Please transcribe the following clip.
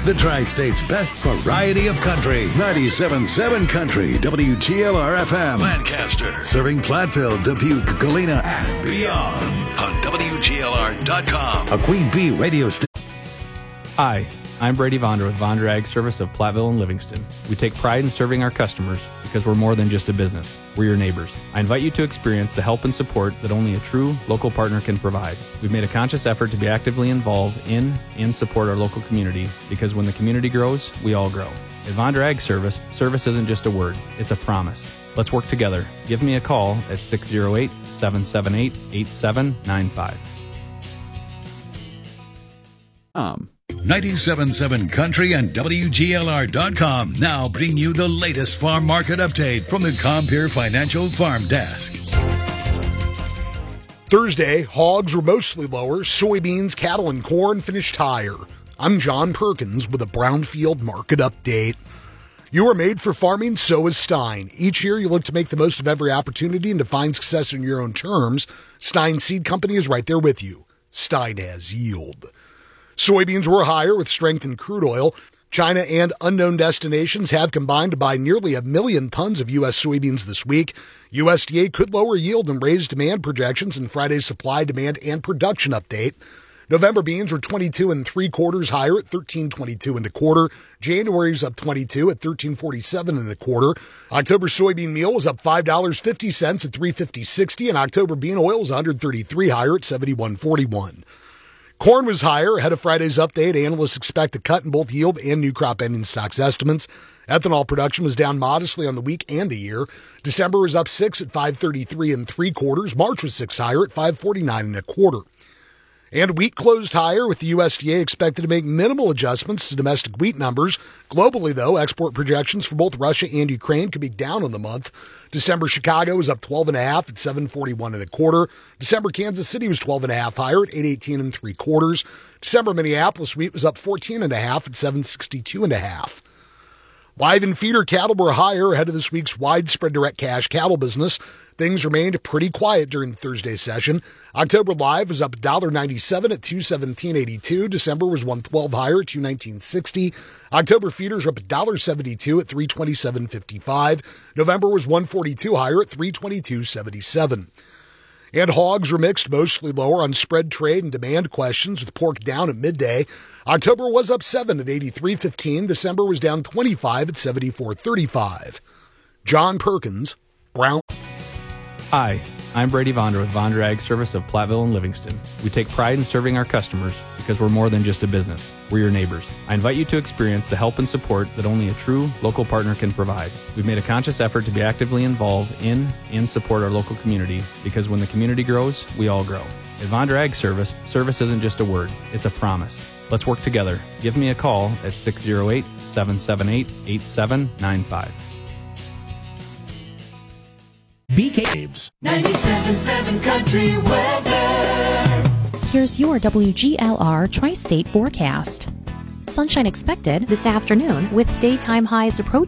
The Tri-State's best variety of country. 97.7 Country, WGLR-FM. Lancaster. Serving Platteville, Dubuque, Galena, and beyond. On WGLR.com. A Queen Bee radio station. Hi, I'm Brady Vonder with Vonder Ag Service of Platteville and Livingston. We take pride in serving our customers because we're more than just a business. We're your neighbors. I invite you to experience the help and support that only a true local partner can provide. We've made a conscious effort to be actively involved in and support our local community because when the community grows, we all grow. At Vonder Ag Service, service isn't just a word, it's a promise. Let's work together. Give me a call at 608-778-8795. 97.7 Country and WGLR.com now bring you the latest farm market update from the Compeer Financial Farm Desk. Thursday, hogs were mostly lower. Soybeans, cattle, and corn finished higher. I'm John Perkins with a Brownfield market update. You are made for farming, so is Stein. Each year, you look to make the most of every opportunity and to find success on your own terms. Stein Seed Company is right there with you. Stein has yield. Soybeans were higher with strength in crude oil. China and unknown destinations have combined to buy nearly 1 million tons of U.S. soybeans this week. USDA could lower yield and raise demand projections in Friday's supply, demand, and production update. November beans were 22 3/4 higher at 13.22 1/4. January's up 22 at 13.47 1/4. October soybean meal was up $5.50 at 3.50.60, and October bean oil is 133 higher at 71.41. Corn was higher ahead of Friday's update. Analysts expect a cut in both yield and new crop ending stocks estimates. Ethanol production was down modestly on the week and the year. December was up 6 at 5.33 3/4. March was 6 higher at 5.49 1/4. And wheat closed higher, with the USDA expected to make minimal adjustments to domestic wheat numbers. Globally, though, export projections for both Russia and Ukraine could be down on the month. December Chicago was up 12.5 at 7.41 1/4. December Kansas City was 12.5 higher at 8.18 3/4. December Minneapolis wheat was up 14.5 at 7.62 1/2. Live and feeder cattle were higher ahead of this week's widespread direct cash cattle business. Things remained pretty quiet during the Thursday session. October live was up $1.97 at $217.82. December was $1.12 higher at $219.60. October feeders were up $1.72 at $327.55. November was $1.42 higher at $322.77. And hogs were mixed, mostly lower on spread trade and demand questions, with pork down at midday. October was up 7 at 83.15. December was down 25 at 74.35. John Perkins, Brown. Hi, I'm Brady Vonder with Vonder Ag Service of Platteville and Livingston. We take pride in serving our customers because we're more than just a business. We're your neighbors. I invite you to experience the help and support that only a true local partner can provide. We've made a conscious effort to be actively involved in and support our local community because when the community grows, we all grow. At Vonder Ag Service, service isn't just a word, it's a promise. Let's work together. Give me a call at 608-778-8795. BK's 97.7 Country weather. Here's your WGLR Tri-State forecast. Sunshine expected this afternoon with daytime highs approaching